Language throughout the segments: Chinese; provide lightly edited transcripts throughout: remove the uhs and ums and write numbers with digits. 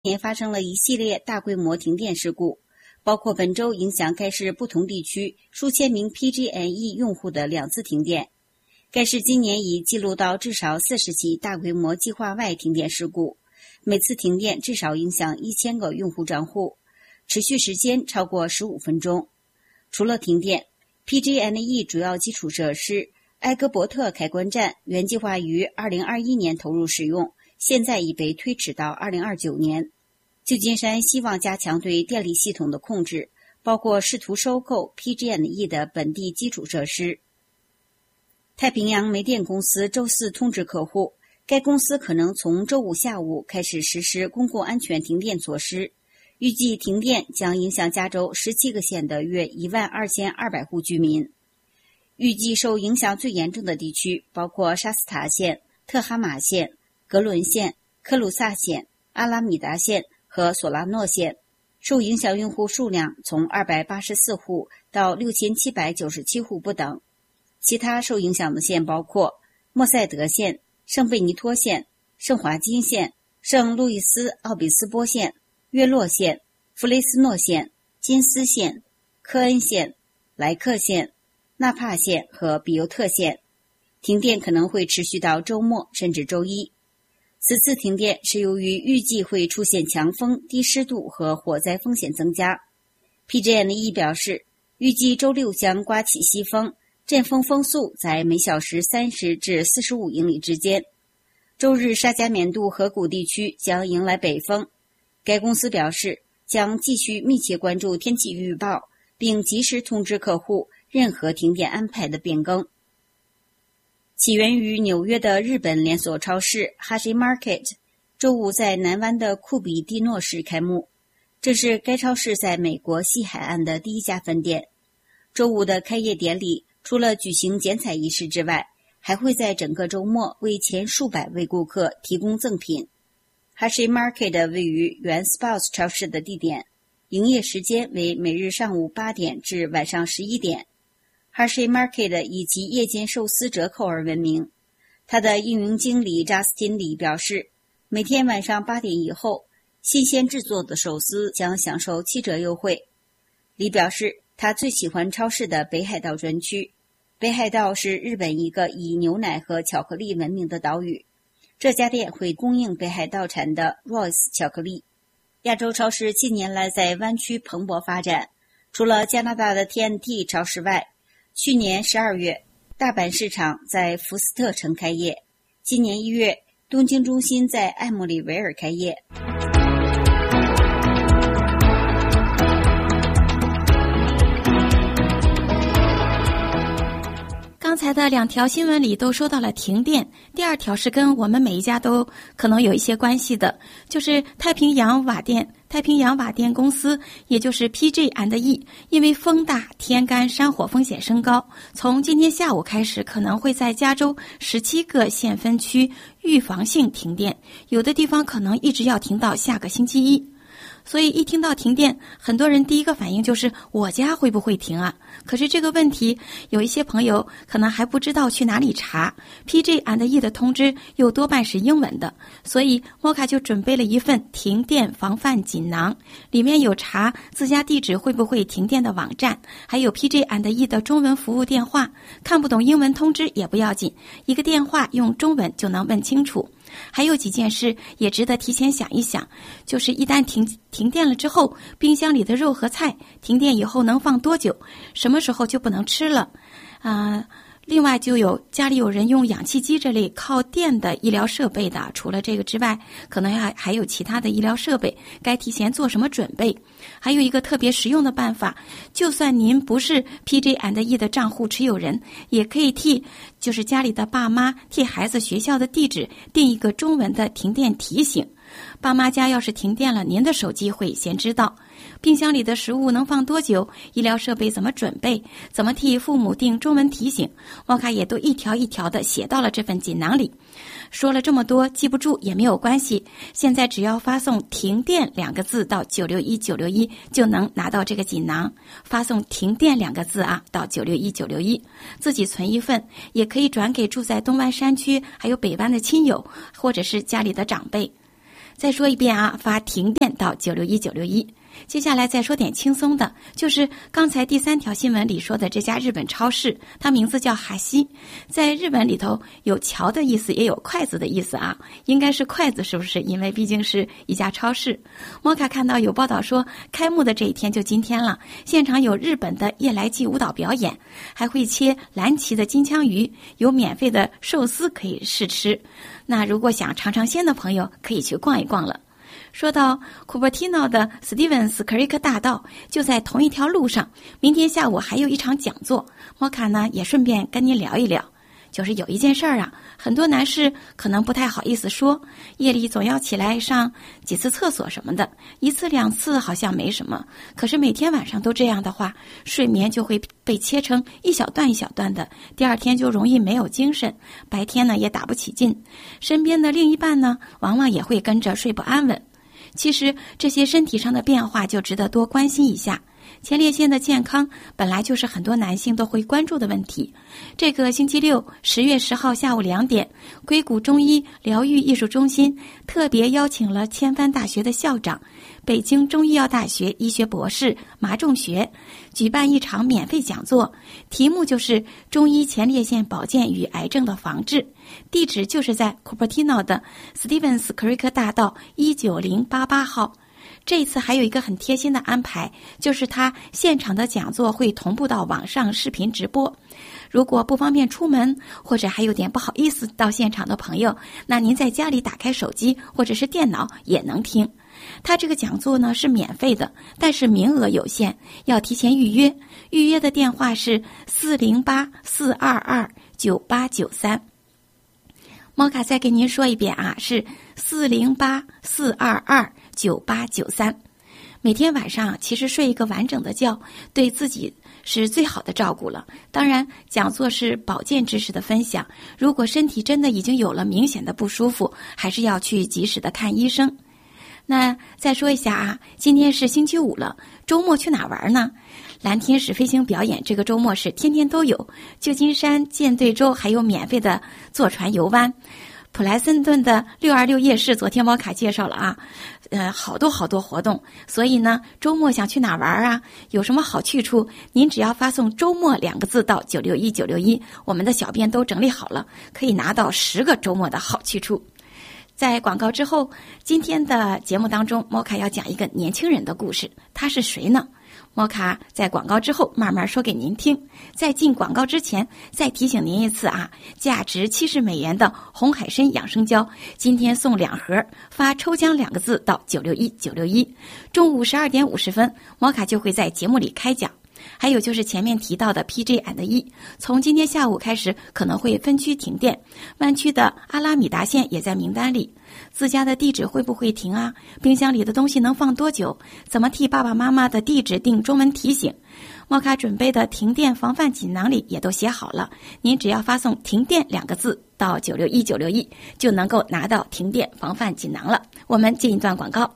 年发生了一系列大规模停电事故，包括本周影响该市不同地区数千名 PG&E 用户的2次停电。该市今年已记录到至少40起大规模计划外停电事故，每次停电至少影响1000个用户账户，持续时间超过15分钟。除了停电， PG&E 主要基础设施埃格伯特开关站原计划于2021年投入使用，现在已被推迟到2029年。旧金山希望加强对电力系统的控制，包括试图收购 PG&E 的本地基础设施。太平洋煤电公司周四通知客户，该公司可能从周五下午开始实施公共安全停电措施，预计停电将影响加州17个县的约12200户居民。预计受影响最严重的地区包括沙斯塔县、特哈马县、格伦县、科鲁萨县、阿拉米达县和索拉诺县，受影响用户数量从284户到6797户不等。其他受影响的县包括莫塞德县、圣贝尼托县、圣华金县、圣路易斯奥比斯波县、约洛县、弗雷斯诺县、金斯县、科恩县、莱克县、纳帕县和比尤特县。停电可能会持续到周末甚至周一。此次停电是由于预计会出现强风、低湿度和火灾风险增加。PG&E 表示，预计周六将刮起西风，阵风风速在每小时30至45英里之间。周日沙加缅度河谷地区将迎来北风。该公司表示，将继续密切关注天气预报，并及时通知客户任何停电安排的变更。起源于纽约的日本连锁超市 Hashi Market 周五在南湾的库比蒂诺市开幕，这是该超市在美国西海岸的第一家分店。周五的开业典礼除了举行剪彩仪式之外，还会在整个周末为前数百位顾客提供赠品。Hashi Market 位于原 Sprouts 超市的地点，营业时间为每日上午8点至晚上11点。Hashi Market 以其夜间寿司折扣而闻名。他的运营经理扎斯汀李表示，每天晚上8点以后，新鲜制作的寿司将享受7折优惠。李表示，他最喜欢超市的北海道专区。北海道是日本一个以牛奶和巧克力闻名的岛屿。这家店会供应北海道产的 Royce 巧克力。亚洲超市近年来在湾区蓬勃发展，除了加拿大的 TNT 超市外，去年12月，大阪市场在福斯特城开业。今年1月，东京中心在艾默里维尔开业。 刚才的2条新闻里都说到了停电，第2条是跟我们每一家都可能有一些关系的，就是太平洋瓦电公司，也就是 PG&E， 因为风大、天干、山火风险升高，从今天下午开始可能会在加州17个县分区预防性停电，有的地方可能一直要停到下个星期一。所以一听到停电，很多人第一个反应就是我家会不会停啊？可是这个问题有一些朋友可能还不知道去哪里查， PG&E 的通知又多半是英文的，所以摩卡就准备了一份停电防范锦囊，里面有查自家地址会不会停电的网站，还有 PG&E 的中文服务电话，看不懂英文通知也不要紧，一个电话用中文就能问清楚。还有几件事也值得提前想一想，就是一旦停电了之后，冰箱里的肉和菜停电以后能放多久，什么时候就不能吃了另外就有家里有人用氧气机这类靠电的医疗设备的，除了这个之外，可能还有其他的医疗设备，该提前做什么准备。还有一个特别实用的办法，就算您不是 PG&E 的账户持有人，也可以替就是家里的爸妈替孩子学校的地址定一个中文的停电提醒。爸妈家要是停电了，您的手机会先知道。冰箱里的食物能放多久，医疗设备怎么准备，怎么替父母定中文提醒，沃卡也都一条一条的写到了这份锦囊里。说了这么多，记不住也没有关系，现在只要发送停电2个字到961961就能拿到这个锦囊。发送停电2个字到961961，自己存一份，也可以转给住在东湾山区还有北湾的亲友，或者是家里的长辈。 再说一遍啊，发停电到961961。接下来再说点轻松的，就是刚才第3条新闻里说的这家日本超市，它名字叫哈西。在日本里头有桥的意思，也有筷子的意思啊，应该是筷子，是不是？因为毕竟是一家超市。摩卡看到有报道说，开幕的这一天就今天了，现场有日本的夜来祭舞蹈表演，还会切蓝鳍的金枪鱼，有免费的寿司可以试吃。那如果想尝尝鲜的朋友，可以去逛一逛了。说到库珀蒂诺的斯蒂文斯克瑞克大道，就在同一条路上。明天下午还有一场讲座，摩卡呢也顺便跟您聊一聊。就是有一件事儿啊，很多男士可能不太好意思说，夜里总要起来上几次厕所什么的，1次2次好像没什么，可是每天晚上都这样的话，睡眠就会被切成一小段一小段的，第二天就容易没有精神，白天呢也打不起劲，身边的另一半呢往往也会跟着睡不安稳。其实这些身体上的变化就值得多关心一下。前列腺的健康本来就是很多男性都会关注的问题。这个星期六10月10号下午2点，硅谷中医疗愈艺术中心特别邀请了千帆大学的校长、北京中医药大学医学博士马仲学，举办一场免费讲座，题目就是中医前列腺保健与癌症的防治，地址就是在库珀蒂诺的斯蒂文斯克瑞克大道19088号。这一次还有一个很贴心的安排，就是他现场的讲座会同步到网上视频直播。如果不方便出门，或者还有点不好意思到现场的朋友，那您在家里打开手机或者是电脑也能听。他这个讲座呢是免费的，但是名额有限，要提前预约。预约的电话是408-422-9893。摩卡再给您说一遍啊，是408-422-9893。每天晚上其实睡一个完整的觉，对自己是最好的照顾了。当然，讲座是保健知识的分享，如果身体真的已经有了明显的不舒服，还是要去及时的看医生。那再说一下啊，今天是星期五了，周末去哪玩呢？蓝天使飞行表演这个周末是天天都有，旧金山舰队州还有免费的坐船游湾。普莱森顿的626夜市，昨天摩卡介绍了啊，好多活动，所以呢，周末想去哪玩啊？有什么好去处？您只要发送周末2个字到961961，我们的小编都整理好了，可以拿到10个周末的好去处。在广告之后，今天的节目当中，摩卡要讲一个年轻人的故事，他是谁呢？摩卡在广告之后慢慢说给您听。在进广告之前，再提醒您一次啊，价值$70的红海参养生胶，今天送2盒，发抽奖2个字到961961。中午12点50分，摩卡就会在节目里开奖。还有就是前面提到的 PG&E， 从今天下午开始可能会分区停电，湾区的阿拉米达县也在名单里。自家的地址会不会停啊？冰箱里的东西能放多久？怎么替爸爸妈妈的地址定中文提醒？摩卡准备的停电防范锦囊里也都写好了，您只要发送停电2个字到961961，就能够拿到停电防范锦囊了。我们进一段广告。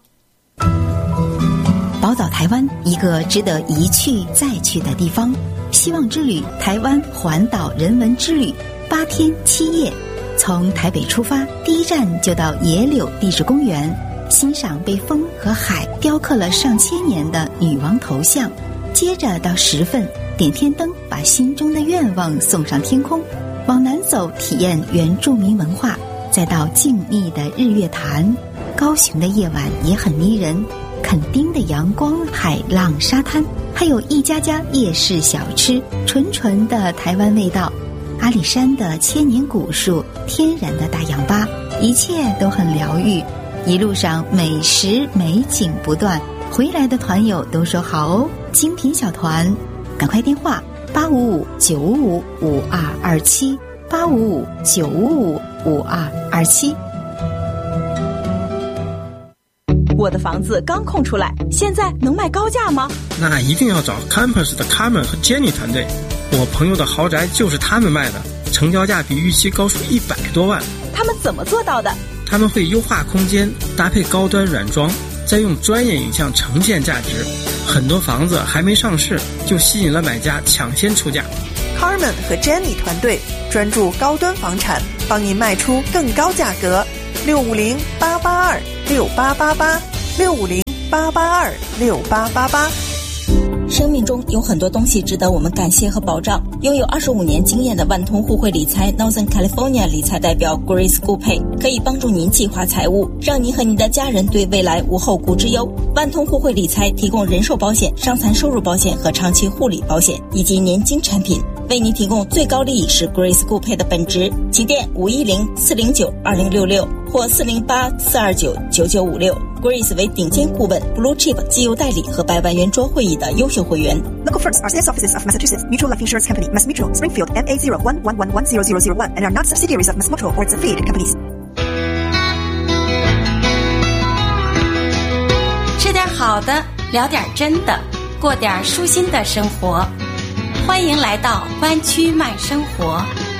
宝岛台湾，一个值得一去再去的地方。希望之旅台湾环岛人文之旅，8天7夜，从台北出发，第一站就到野柳地质公园，欣赏被风和海雕刻了上千年的女王头像。接着到10份，点天灯，把心中的愿望送上天空。往南走，体验原住民文化，再到静谧的日月潭。高雄的夜晚也很迷人，垦丁的阳光、海浪、沙滩，还有一家家夜市小吃，纯纯的台湾味道。阿里山的千年古树，天然的大氧吧，一切都很疗愈。一路上美食美景不断，回来的团友都说好哦，精品小团，赶快电话855-955-5227 855-955-5227。 我的房子刚空出来，现在能卖高价吗？ 那一定要找 Campus 的 Carmen 和 Jenny 团队，我朋友的豪宅就是他们卖的，成交价比预期高出100多万。 他们怎么做到的？ 他们会优化空间，搭配高端软装，再用专业影像呈现价值。很多房子还没上市，就吸引了买家抢先出价。 Carmen 和 Jenny 团队专注高端房产，帮您卖出更高价格。 ，650-882-6888，650-882-6888。 生命中有很多东西值得我们感谢和保障。拥有25年经验的万通互惠理财 Northern California 理财代表 Grace 顾佩可以帮助您计划财务，让您和您的家人对未来无后顾之忧。万通互惠理财提供人寿保险、伤残收入保险和长期护理保险以及年金产品，为您提供最高利益是 Grace 顾佩的本职。请电510-409-2066或408-429-9956。Grace 为顶尖顾问 Blue Chip 绩优代理和100万圆桌会议的优秀会员。 Local firms are sales offices of Massachusetts Mutual Life Insurance Company, Mass Mutual, Springfield, MA0111100001, and are not subsidiaries of Mass Mutual or its affiliated companies. 吃点好的，聊点真的，过点舒心的生活。欢迎来到湾区慢生活。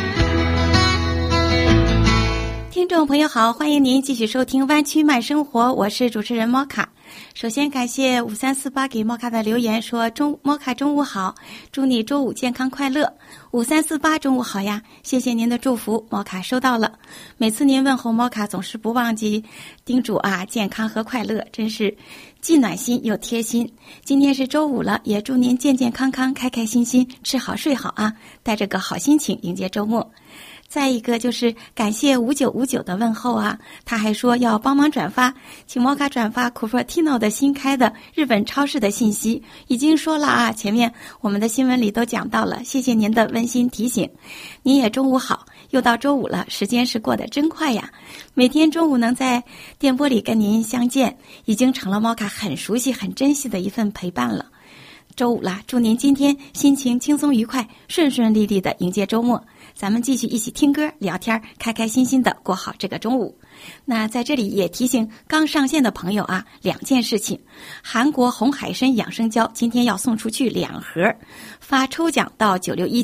听众朋友好，欢迎您继续收听湾区慢生活，我是主持人莫卡。首先感谢5348给莫卡的留言，说莫卡中午好，祝你周五健康快乐。5348中午好呀，谢谢您的祝福，莫卡收到了。每次您问候莫卡总是不忘记叮嘱健康和快乐，真是既暖心又贴心。今天是周五了，也祝您健健康康开开心心，吃好睡好啊，带着个好心情迎接周末。再一个就是感谢5959的问候啊，他还说要帮忙转发，请摩卡转发 Cupertino 的新开的日本超市的信息，已经说了啊，前面我们的新闻里都讲到了，谢谢您的温馨提醒。您也中午好，又到周五了，时间是过得真快呀，每天中午能在电波里跟您相见，已经成了摩卡很熟悉很珍惜的一份陪伴了。周五了，祝您今天心情轻松愉快，顺顺利利的迎接周末。咱们继续一起听歌聊天，开开心心的过好这个中午。那在这里也提醒刚上线的朋友啊，2件事情。韩国红海参养生胶今天要送出去2盒，发抽奖到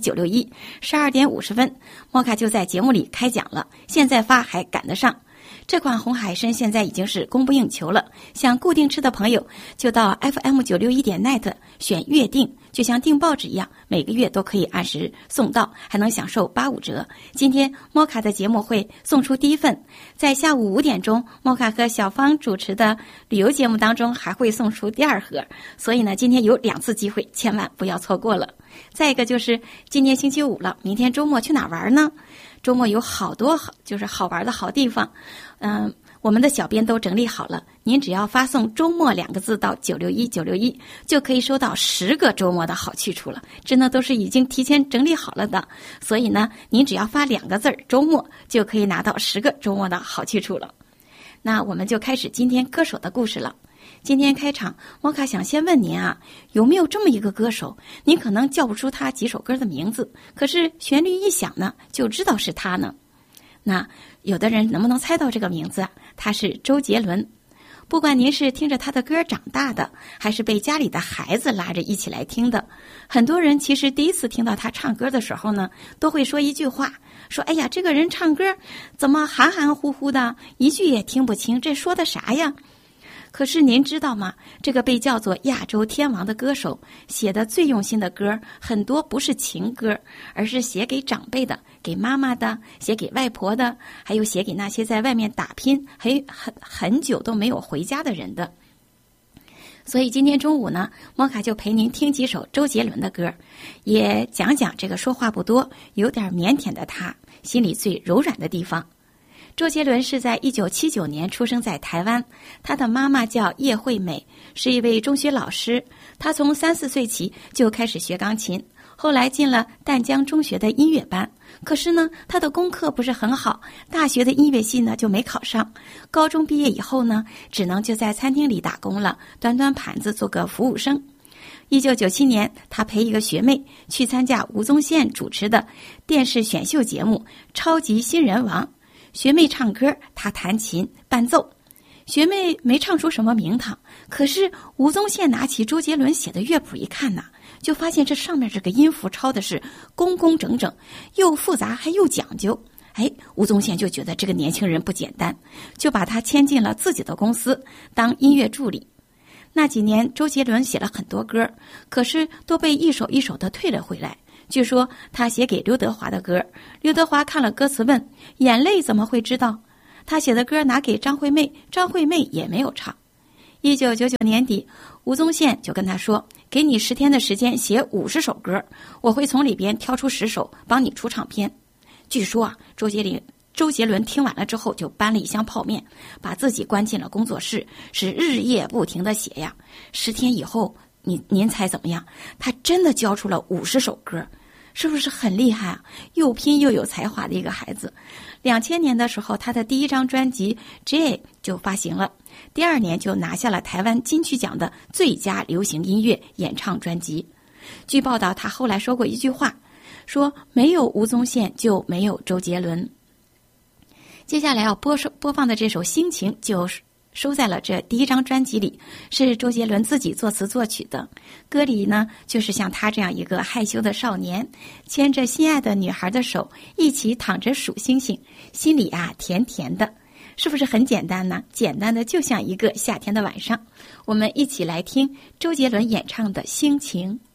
96112点50分，莫卡就在节目里开奖了，现在发还赶得上。这款红海参现在已经是供不应求了，想固定吃的朋友就到 FM961.net 选月订，就像订报纸一样，每个月都可以按时送到，还能享受85折。今天莫卡的节目会送出第一份，在下午5点钟莫卡和小芳主持的旅游节目当中还会送出第2盒，所以呢今天有2次机会，千万不要错过了。再一个就是今天星期五了，明天周末去哪玩呢？周末有好多就是好玩的好地方，我们的小编都整理好了，您只要发送周末2个字到961就可以收到10个周末的好去处了，真的都是已经提前整理好了的，所以呢您只要发2个字周末就可以拿到10个周末的好去处了。那我们就开始今天歌手的故事了。今天开场，摩卡想先问您啊，有没有这么一个歌手，您可能叫不出他几首歌的名字，可是旋律一响呢，就知道是他呢？那有的人能不能猜到这个名字啊？他是周杰伦。不管您是听着他的歌长大的，还是被家里的孩子拉着一起来听的，很多人其实第一次听到他唱歌的时候呢，都会说一句话，说哎呀，这个人唱歌怎么含含糊糊的，一句也听不清，这说的啥呀？可是您知道吗？这个被叫做亚洲天王的歌手写的最用心的歌，很多不是情歌，而是写给长辈的，给妈妈的，写给外婆的，还有写给那些在外面打拼很久都没有回家的人的。所以今天中午呢，摩卡就陪您听几首周杰伦的歌，也讲讲这个说话不多，有点腼腆的他心里最柔软的地方。周杰伦是在1979年出生在台湾，他的妈妈叫叶惠美，是一位中学老师。他从3-4岁起就开始学钢琴，后来进了淡江中学的音乐班。可是呢，他的功课不是很好，大学的音乐系呢就没考上。高中毕业以后呢，只能就在餐厅里打工了，端端盘子做个服务生。1997年，他陪一个学妹去参加吴宗宪主持的电视选秀节目《超级新人王》。学妹唱歌，他弹琴伴奏。学妹没唱出什么名堂，可是吴宗宪拿起周杰伦写的乐谱一看呐，就发现这上面这个音符抄的是工工整整，又复杂还又讲究。吴宗宪就觉得这个年轻人不简单，就把他签进了自己的公司当音乐助理。那几年周杰伦写了很多歌，可是都被一首一首的退了回来。据说他写给刘德华的歌，刘德华看了歌词问：眼泪怎么会知道？ 他写的歌拿给张惠妹，张惠妹也没有唱。1999年底，吴宗宪就跟他说，给你10天的时间写50首歌，我会从里边挑出10首帮你出唱片。据说啊，周杰伦听完了之后就搬了一箱泡面，把自己关进了工作室，是日夜不停的写呀。10天以后，您猜怎么样？他真的交出了50首歌，是不是很厉害啊？又拼又有才华的一个孩子。2000年的时候，他的第一张专辑《J》就发行了，第2年就拿下了台湾金曲奖的最佳流行音乐演唱专辑。据报道，他后来说过一句话，说没有吴宗宪就没有周杰伦。接下来要播放的这首《心情》就收在了这第一张专辑里，是周杰伦自己作词作曲的。歌里呢，就是像他这样一个害羞的少年，牵着心爱的女孩的手，一起躺着数星星，心里啊甜甜的。是不是很简单呢？简单的就像一个夏天的晚上。我们一起来听周杰伦演唱的《心情》。